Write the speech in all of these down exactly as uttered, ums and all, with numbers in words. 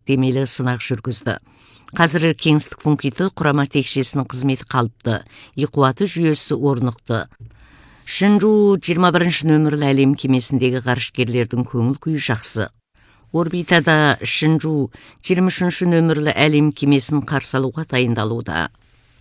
дәйектемелі сынақ жүргізді. Қазір кеңістік мұхиты құрама текшесінің қызметі қалыпты, қуаты жүйесі орнықты. Шинжу жиырма бірінші нөмірлі әлем кемесіндегі ғарышкерлердің көңіл күйі жақсы. Орбитада Шинжу жиырма үшінші нөмірлі әлем кемесін қарсы алуға дайындалуда.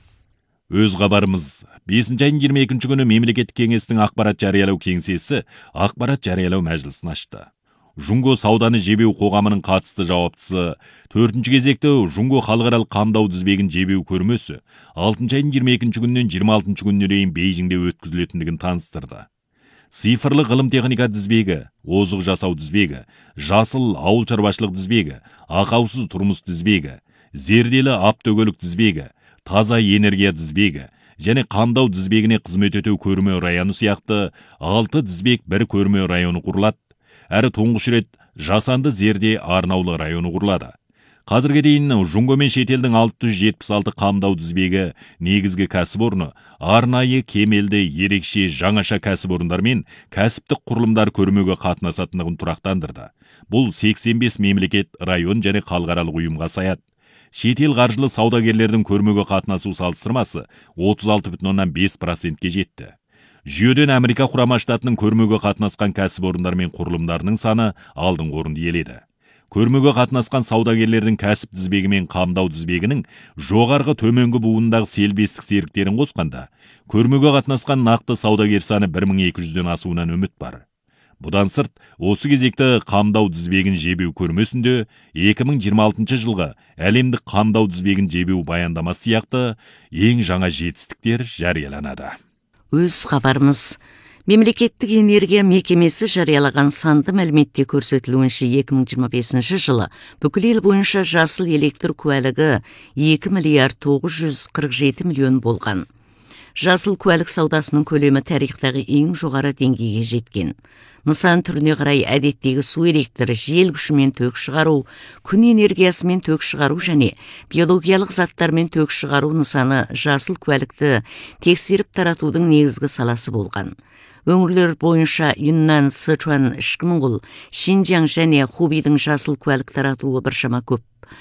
Өз хабарымыз. бесінші айдың жиырма екінші күні мемлекеттік кеңестің ақпарат жариялау кеңсесі ақпарат жариялау мәжілісін ашты. Жунго сауданы жебеу қоғамының қатысты жауаптысы, төртінші кезекті Жунго халықаралық қамдау тізбегін жебеу көрмесі алтыншы айдың жиырма екінші күнінен жиырма алтыншы күніне дейін Бейжіңде өткізілетіндігін таныстырды. Цифрлы ғылым техника тізбегі, озық жасау тізбегі, жасыл ауыл шаруашылық тізбегі, ақаусыз тұрмыс тізбегі, зерделі автокөлік тізбегі, таза энергия тізбегі және қамдау тізбегіне қызмет ету көрме районы сияқты алты тізбек бір көрме районы құрылады. Әрі тұңғыш рет жасанды зерде арнаулы районы құрылады. Қазірге дейін Жунго мен шетелдің алты жүз жетпіс алты қамдау тізбегі негізгі кәсіпорны арнайы кемелді ерекше жаңаша кәсіпорындар мен кәсіптік құрылымдар көрмеге қатынасатындығын тұрақтандырды. Бұл сексен бес мемлекет, район және халықаралық ұйымға саяды. Шетел қаржылы саудагерлердің көрмеге қатынасу салыстырмасы отыз алты бүтін оннан бес процентке жетті. Жүйеден Америка құрама штатының көрмеге қатынасқан кәсіпорындар мен құрылымдарының саны алдыңғы орынды иеледі. Көрмеге қатынасқан саудагерлердің кәсіп тізбегі мен қамдау тізбегінің жоғарғы төменгі буындағы селбестік серіктерін қосқанда, көрмеге қатынасқан нақты саудагер саны бір мың екі жүзден асуынан үміт бар. Бұдан сырт, осы кезекті қамдау тізбегін жебеу көрмесінде екі мың жиырма алтыншы жылғы әлемдік қамдау тізбегін жебеу баяндамасы сияқты ең жаңа жетістіктер жарияланады. Өз хабарымыз. Мемлекеттік энергия мекемесі жариялаған санды мәліметте көрсетілуінше екі мың жиырма бесінші жылы бүкіл ел бойынша жасыл электр куәлігі екі миллиард тоғыз жүз қырық жеті миллион болған. Жасыл куәлік саудасының көлемі тарихтағы ең жоғары деңгейге жеткен. Нысан түріне қарай әдеттегі су электр, жел күшімен тök шығару, күн энергиясымен тök шығару және биологиялық заттармен тök шығару нысаны жасыл куәлікті тексеріп таратудың негізгі саласы болған. Өңірлер бойынша Юннан, Сычуан, Ішкі Моңғол, Шинжяң және Хубейдің жасыл куәлік таратуы біршама көп.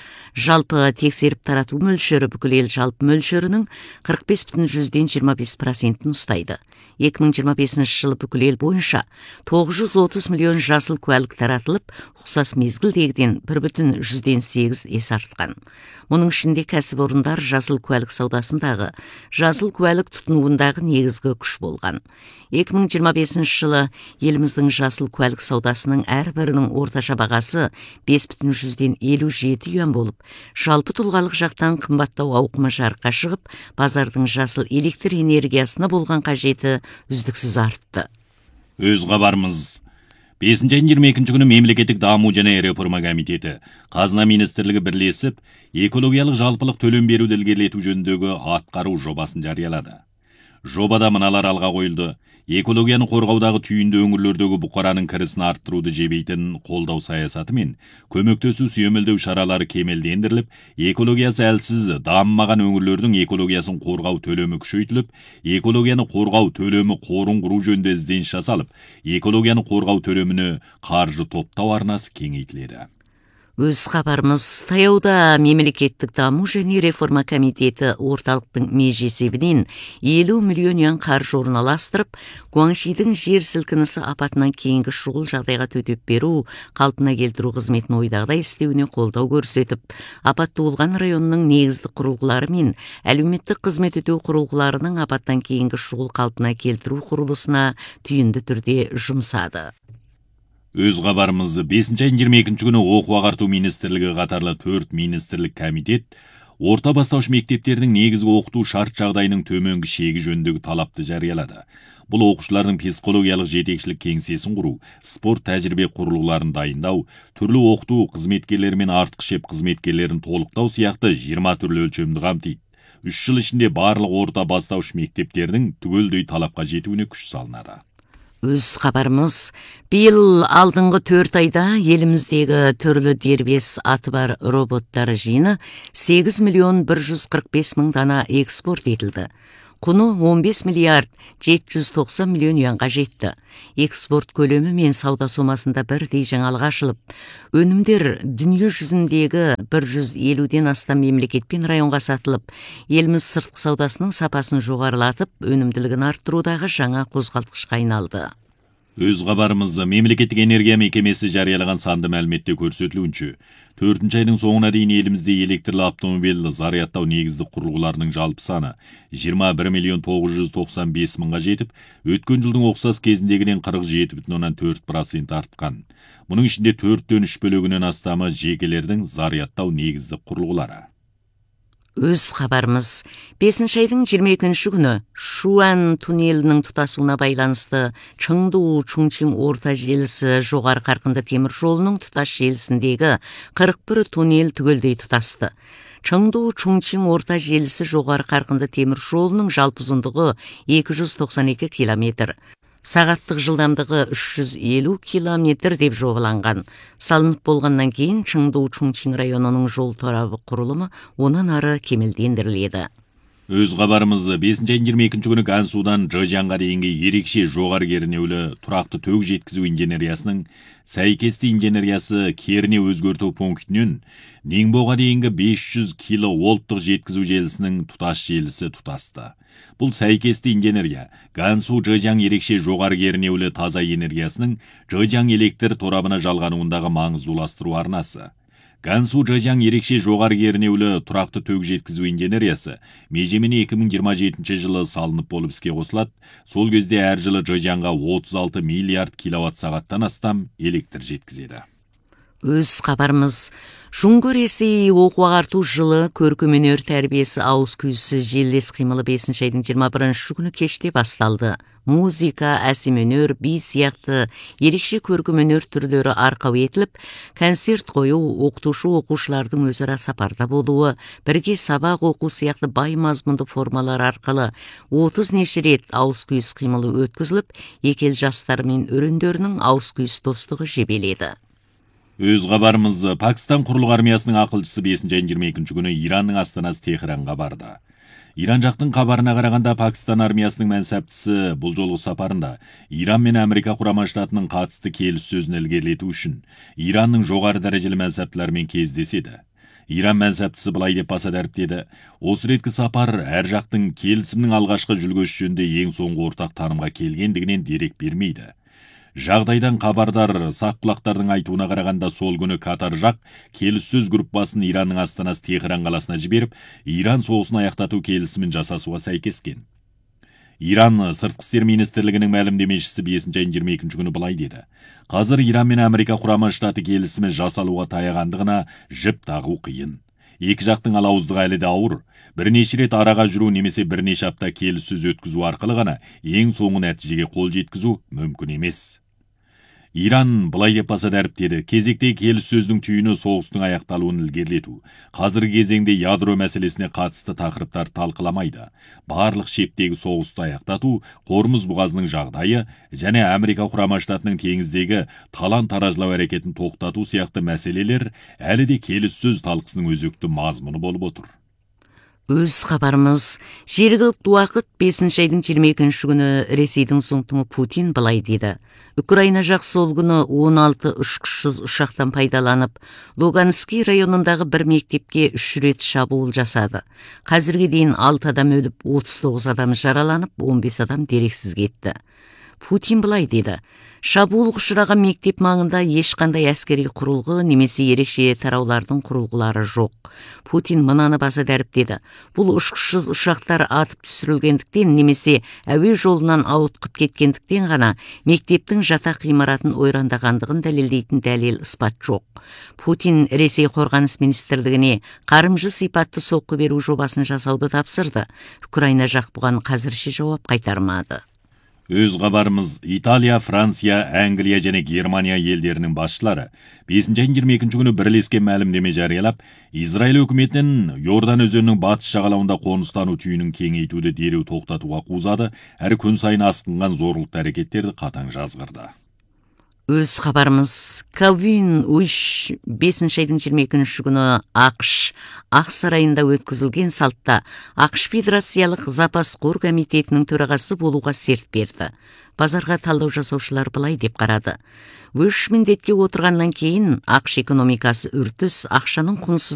Жалпы тексеріп тарату мөлшері бүкіл ел жалпы мөлшерінің қырық бес бүтін жүзден жиырма бес процентін ұстайды. екі мың жиырма бесінші жылы бүкіл ел бойынша тоғыз жүз отыз миллион жасыл куәлік таратылып, ұқсас мезгілдегіден бір бүтін жүзден сегіз есе артқан. Мұның ішінде кәсіпорындар жасыл куәлік саудасындағы, жасыл куәлік тұтынуындағы негізгі күш болған. екі мың жиырма бесінші жылы еліміздің жасыл куәлік саудасының әрбірінің орташа бағасы бес бүтін жүзден елу жеті юан болып, жалпы тұлғалық жақтан қымбаттау ауқымы жарыққа шығып, базардың жасыл электр энергиясына болған қажеті үздіксіз артты. Өз хабарымыз. бесінші айдың жиырма екінші күні мемлекеттік даму және реформа комитеті Қазына министрлігі бірлесіп, экологиялық жалпылық төлем беруді ілгерілету жөніндегі атқару жобасын жариялады. Жобада мыналар алға қойылды. Экологияны қорғаудағы түйінді өңірлердегі бұқараның кірісін арттыруды жебейтін қолдау саясаты мен көмектесу сүйемелдеу шаралары кемелдендіріліп, экологиясы әлсіз дамымаған өңірлердің экологиясын қорғау төлемі күшейтіліп, экологияны қорғау төлемі қорын құру жөнінде ізденіс жасалып, экологияны қорғау төлеміне қаржы топтау арнасы кеңейтіледі. Өз хабарымыз. Таяуда мемлекеттік даму және реформа комитеті орталықтың межесебінен елу миллион юан қаржы орналастырып, Гуаншидің жер сілкінісі апатынан кейінгі шұғыл жағдайға төтеп беру, қалпына келтіру қызметін ойдағыдай істеуіне қолдау көрсетіп, апатты болған районның негізді құрылғылары мен әлеуметтік қызмет ету құрылғыларының апаттан кейінгі шұғыл қалпына келтіру құрылысына түйінді түрде жұмсады. Өз хабарымыз. бесінші айдың жиырма екінші күні оқу ағарту министрлігі қатарлы төрт министрлік комитет орта бастауыш мектептердің негізгі оқыту шарт жағдайының төменгі шегі жөніндегі талапты жариялады. Бұл оқушылардың психологиялық жетекшілік кеңсесін құру, спорт тәжірибе құрылғыларын дайындау, түрлі оқыту қызметкерлері мен артық шеп қызметкерлерін толықтау сияқты жиырма түрлі өлшемді қамтиды. үш жыл ішінде барлық орта бастауыш мектептердің түгелдей талапқа жетуіне күш салынады. Өз хабарымыз. Биыл алдыңғы төрт айда еліміздегі түрлі дербес аты бар роботтар жиыны сегіз миллион бір жүз қырық бес мың дана экспорт етілді. Құны он бес миллиард жеті жүз тоқсан миллион юанға жетті. Экспорт көлемі мен сауда сомасында бірдей жаңалық ашылып, өнімдер дүние жүзіндегі бір жүз елуден астам мемлекет пен районға сатылып, еліміз сыртқы саудасының сапасын жоғарылатып, өнімділігін арттырудағы жаңа қозғалтқышқа айналды. Өз хабарымыз мемлекеттік энергия мекемесі жариялаған санды мәліметте көрсетілуінше, төртінші айдың соңына дейін елімізде электрлі автомобиль зарядтау негізді құрылғыларының жалпы саны жиырма бір миллион тоғыз жүз тоқсан бес мыңға жетіп, өткен жылдың ұқсас кезіндегіден қырық жеті бүтін оннан төрт процент артқан. Мұның ішінде төрттен үш бөлігінен астамы жекелердің зарядтау негізді құрылғылары. Өз хабарымыз бесінші айдың жиырма екінші күні Шуан туннелінің тұтасуына байланысты Чыңду Чунчин орта желісі жоғары қарқынды темір жолының тұтас желісіндегі қырық бір туннел түгелдей тұтасты. Чыңду Чунчин орта желісі жоғары қарқынды темір жолының жалпы ұзындығы екі жүз тоқсан екі километр. Сағаттық жылдамдығы үш жүз елу километр деп жобаланған. Салынып болғаннан кейін Чыңду Чунчин районының жол торабы құрылымы онан ары кемелдендіріледі. Өз хабарымыз бесінші айдың жиырма екінші күні Гансудан Жэжянға дейінгі ерекше жоғары кернеулі тұрақты ток жеткізу инженериясының сәйкесті инженериясы кернеу өзгерту пунктінен Нingboға дейінгі бес жүз киловольттық жеткізу желісінің тұтас желісі тұтасты. Бұл сәйкесті инженерия Гансу Жэжян ерекше жоғары кернеулі таза энергиясының Жэжян электр торабына жалғануындағы маңызды уластыру арнасы. Гансу Жэжян ерекше жоғары кернеулі тұрақты ток жеткізу инженериясы межемене екі мың жиырма жетінші жылы салынып болып іске қосылады. Сол кезде әр жылы Жэжянға отыз алты миллиард киловатт сағаттан астам электр жеткізеді. Өз хабарымыз Жұңғы Ресей оқу ағарту жылы көркемөнер тәрбиесі ауыз күйісі желдес қимылы бесінші айдың жиырма бірінші күні кеште басталды. Музыка, әсемөнер, би сияқты ерекше көркемөнер түрлері арқау етіліп, концерт қою, оқытушы оқушылардың өзара сапарда болуы, бірге сабақ оқу сияқты бай мазмұнды формалар арқылы отыз неше рет ауыз күйіс қимылы өткізіліп, екі ел жастары мен өрендерінің ауыз күйіс достығы жебеледі. Өз хабарымыз Пакистан құрлық армиясының ақылшысы бесінші айдың жиырма екінші күні Иранның астанасы Техранға барды. Иран жақтың хабарына қарағанда Пакистан армиясының мәнсаптысы бұл жолғы сапарында Иран мен Америка құрама штатының қатысты келіссөзін ілгерілету үшін Иранның жоғары дәрежелі мәнсаптыларымен кездеседі. Иран мәнсаптысы былай деп баса дәріптеді: осы реткі сапар әр жақтың келісімнің алғашқы жүлгесі жөнінде ең соңғы ортақ танымға келгендігінен дерек бермейді. Жағдайдан хабардар саққұлақтардың айтуына қарағанда сол күні Катар жақ келіссөз группасын Иранның астанасы Техран қаласына жіберіп, Иран соғысын аяқтату келісімін жасасуға сәйкескен. Иран сыртқы істер министрлігінің мәлімдемешісі бесінші айдың жиырма екінші күні былай деді: қазір Иран мен Америка құрама штаты келісімі жасалуға таяғандығына жіп тағу қиын. Екі жақтың алауыздығы әлі де ауыр. Бірнеше рет араға жүру немесе бірнеше апта келіссөз өткізу арқылы ғана ең соңғы нәтижеге қол жеткізу мүмкін емес. Иран былай деп баса дәріптеді: кезектегі келіссөздің түйіні соғыстың аяқталуын ілгерілету. Қазіргі кезеңде ядро мәселесіне қатысты тақырыптар талқыламайды. Барлық шептегі соғысты аяқтату, Хормұз бұғазының жағдайы және Америка құрама штатының теңіздегі талан-таражлау әрекетін тоқтату сияқты мәселелер әлі де келіссөз талқысының өзекті мазмұны болып отыр. Өз хабарымыз жергілікті уақыт бесінші айдың жиырма екінші күні Ресейдің Зоңтыңы Путин былай деді: Украина жақ сол күні он алты ұшқышсыз ұшақтан пайдаланып, Луганский районындағы бір мектепке үш рет шабуыл жасады. Қазірге дейін алты адам өліп, отыз тоғыз адам жараланып, он бес адам дерексіз кетті. Путин былай деді: шабуылға ұшыраған мектеп маңында ешқандай әскери құрылғы немесе ерекше тараулардың құрылғылары жоқ. Путин мынаны баса дәріптеді: бұл ұшқышсыз ұшақтар атып түсірілгендіктен немесе әуе жолынан ауытқып кеткендіктен ғана мектептің жатақ ғимаратын ойрандағандығын дәлелдейтін дәлел іспат жоқ. Путин Ресей қорғаныс министрлігіне қарымжы сипатты соққы беру жобасын жасауды тапсырды. Украина жақ бұған қазірше жауап қайтармады. Өз хабарымыз Италия, Франция, Англия және Германия елдерінің басшылары бесінші айдың жиырма екінші күні бірлескен мәлімдеме жариялап, Израиль өкіметінің Йордан өзенінің батыс жағалауында қоныстану түйінін кеңейтуді дереу тоқтатуға қузады, әрі күн сайын асқынған зорлықты әрекеттерді қатаң жазғырды. Өз хабарымыз Калвин Уиш бесінші айдың жиырма екінші күні АКШ Ақ сарайында өткізілген салтта АКШ Федерациялық запас қор комитетінің төрағасы болуға серт берді. Базарға талдау жасаушылар былай деп қарады. Уиш міндетке отырғаннан кейін АКШ экономикасы үрдіс ақшаның құнсыз